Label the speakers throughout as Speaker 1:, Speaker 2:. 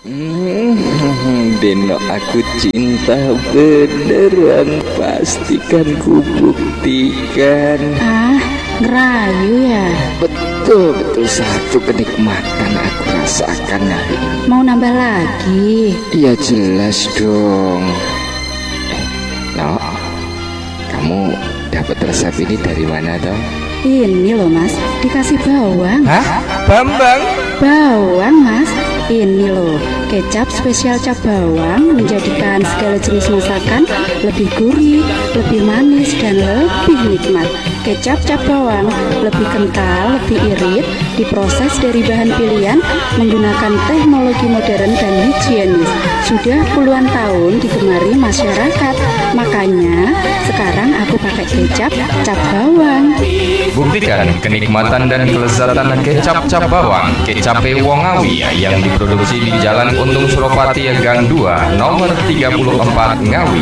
Speaker 1: Deno aku cinta beneran, pastikan ku buktikan.
Speaker 2: Ah, ngerayu ya?
Speaker 1: Betul satu kenikmatan aku rasakan hari ini.
Speaker 2: Mau nambah lagi?
Speaker 1: Ya jelas dong. No, kamu dapat resep ini dari mana toh?
Speaker 2: Ini loh mas, dikasih bawang.
Speaker 1: Hah? Bambang?
Speaker 2: Bawang mas, ini loh kecap spesial cap bawang, menjadikan segala jenis masakan lebih gurih, lebih manis, dan lebih nikmat. Kecap cap bawang lebih kental, lebih irit, diproses dari bahan pilihan menggunakan teknologi modern dan higienis. Sudah puluhan tahun digemari masyarakat, makanya sekarang aku pakai kecap cap bawang.
Speaker 3: Buktikan kenikmatan dan kelezatan kecap cap bawang Kecap Wongawi yang diproduksi di Jalan Untung Suropati Gang 2 nomor 34 Ngawi.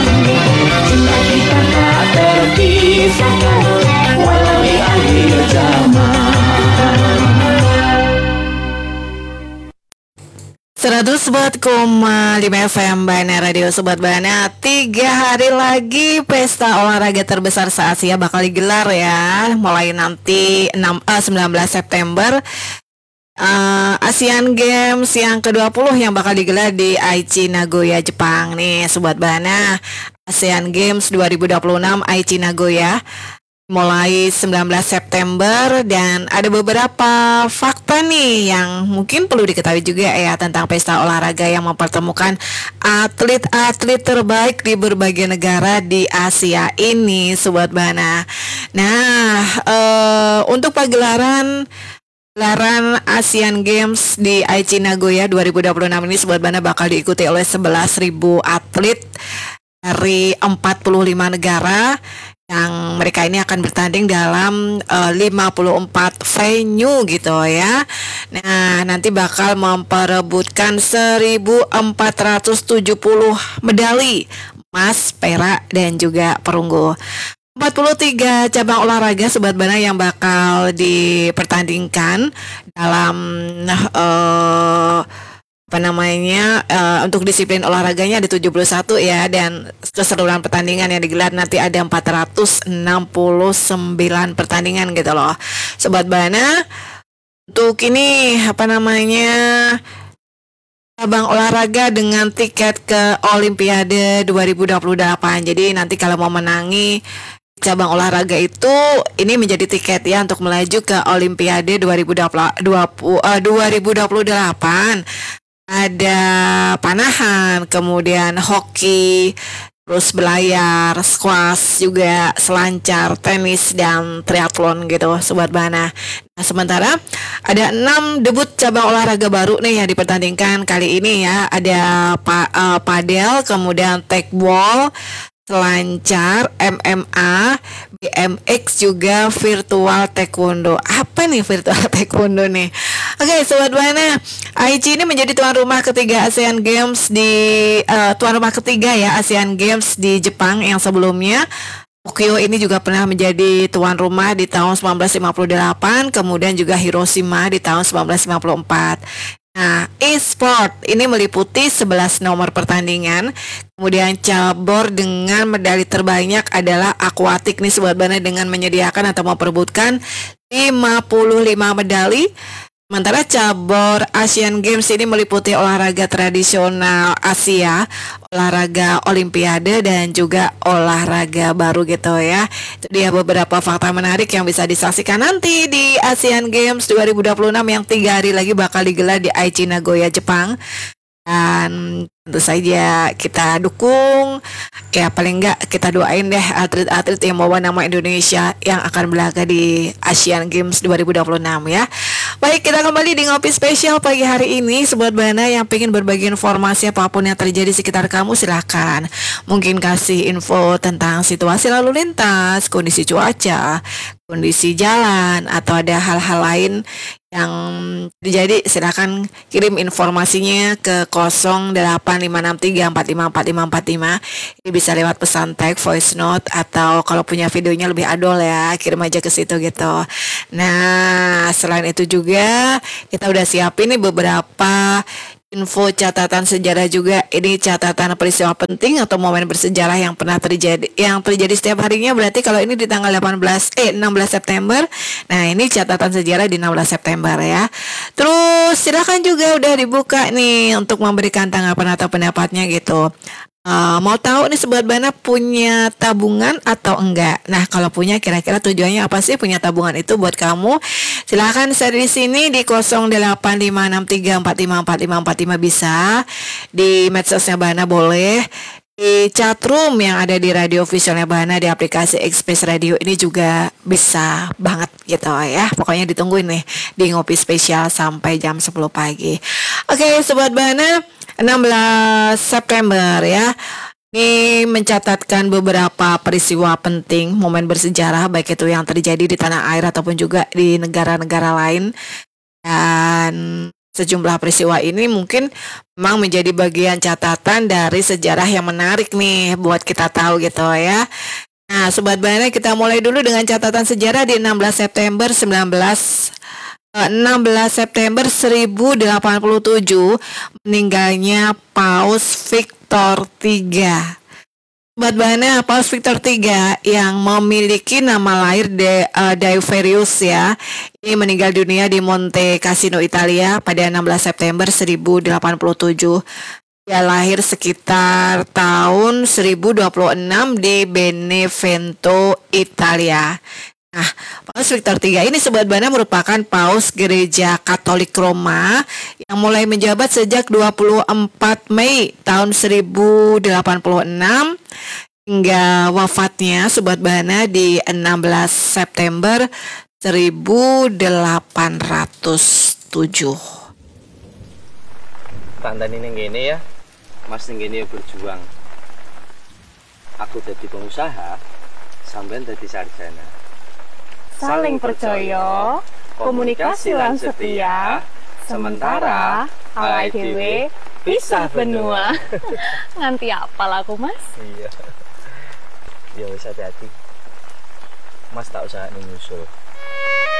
Speaker 4: .5 FM Bana Radio Sobat Bana. 3 hari lagi pesta olahraga terbesar se-Asia bakal digelar ya. Mulai nanti 19 September Asian Games yang ke-20 yang bakal digelar di Aichi Nagoya, Jepang nih Sobat Bana. Asian Games 2026 Aichi Nagoya mulai 19 September, dan ada beberapa fakta nih yang mungkin perlu diketahui juga ya tentang pesta olahraga yang mempertemukan atlet-atlet terbaik di berbagai negara di Asia ini Sobat Bana. Nah, untuk pagelaran Asian Games di Aichi Nagoya 2026 ini Sobat Bana bakal diikuti oleh 11.000 atlet dari 45 negara yang mereka ini akan bertanding dalam 54 venue gitu ya. Nah, nanti bakal memperebutkan 1.470 medali emas, perak, dan juga perunggu. 43 cabang olahraga Sobat Bana yang bakal dipertandingkan dalam untuk disiplin olahraganya ada 71 ya, dan keseluruhan pertandingan yang digelar nanti ada 469 pertandingan gitu loh Sobat Bana. Untuk ini cabang olahraga dengan tiket ke Olimpiade 2028. Jadi nanti kalau mau menangi cabang olahraga itu, ini menjadi tiket ya untuk melaju ke Olimpiade 2028. Ada panahan, kemudian hoki, terus belayar, squash juga, selancar, tenis, dan triathlon gitu Sobat Bana. Nah, sementara ada 6 debut cabang olahraga baru nih yang dipertandingkan kali ini ya. Ada padel, kemudian tekball, selancar, MMA, BMX, juga virtual taekwondo. Apa nih virtual taekwondo nih? Oke Sobat Bana, Aichi ini menjadi tuan rumah ketiga Asian Games Asian Games di Jepang. Yang sebelumnya Tokyo ini juga pernah menjadi tuan rumah di tahun 1958, kemudian juga Hiroshima di tahun 1954. Nah, e-sport ini meliputi 11 nomor pertandingan. Kemudian cabur dengan medali terbanyak adalah akuatik nih Sobat Bana, dengan menyediakan atau memperebutkan 55 medali. Sementara cabur Asian Games ini meliputi olahraga tradisional Asia, olahraga Olimpiade, dan juga olahraga baru gitu ya. Itu dia beberapa fakta menarik yang bisa disaksikan nanti di Asian Games 2026 yang 3 hari lagi bakal digelar di Aichi Nagoya, Jepang. Dan tentu saja kita dukung, ya paling enggak kita doain deh atlet-atlet yang bawa nama Indonesia yang akan berlaga di Asian Games 2026 ya. Baik, kita kembali di Ngopi Spesial pagi hari ini. Sobat Bana yang pengen berbagi informasi apapun yang terjadi di sekitar kamu, silahkan. Mungkin kasih info tentang situasi lalu lintas, kondisi cuaca, kondisi jalan, atau ada hal-hal lain yang terjadi, silakan kirim informasinya ke 085634545545. Ini bisa lewat pesan tag, voice note, atau kalau punya videonya lebih adol ya, kirim aja ke situ gitu. Nah, selain itu juga kita udah siapin nih beberapa info catatan sejarah juga. Ini catatan peristiwa penting atau momen bersejarah yang pernah terjadi setiap harinya. Berarti kalau ini di tanggal 16 September. Nah, ini catatan sejarah di 16 September ya. Terus silakan juga udah dibuka nih untuk memberikan tanggapan atau pendapatnya gitu. Mau tahu nih Sobat Bana punya tabungan atau enggak? Nah, kalau punya kira-kira tujuannya apa sih punya tabungan itu buat kamu? Silahkan share di sini di 085563454545 bisa. Di medsosnya Bana boleh. Di chatroom yang ada di radio visualnya Bana di aplikasi Express Radio ini juga bisa banget gitu ya. Pokoknya ditungguin nih di ngopi spesial sampai jam 10 pagi. Oke, Sobat Bana, 16 September ya. Ini mencatatkan beberapa peristiwa penting, momen bersejarah baik itu yang terjadi di tanah air ataupun juga di negara-negara lain. Dan sejumlah peristiwa ini mungkin memang menjadi bagian catatan dari sejarah yang menarik nih buat kita tahu gitu ya. Nah, Sobat Bana, kita mulai dulu dengan catatan sejarah di 16 September 1087 meninggalnya Paus Victor III. Sobat Bana, Paus Victor III yang memiliki nama lahir Deiverius ya. Ini meninggal dunia di Monte Cassino, Italia pada 16 September 1087. Dia lahir sekitar tahun 1026 di Benevento, Italia. Nah, Paus Victor III ini Sobat Bana merupakan Paus Gereja Katolik Roma yang mulai menjabat sejak 24 Mei tahun 1086 hingga wafatnya Sobat Bana di 16 September 1807.
Speaker 5: Tandani ning kene ya. Mas ning kene berjuang. Aku jadi pengusaha, sampean jadi sarjana.
Speaker 6: Saling percaya, komunikasi lan setia, sementara awake dhewe pisah benua. Nganti apal aku, Mas?
Speaker 5: Iya. Ya wis hati-hati. Mas tak usah nyusul.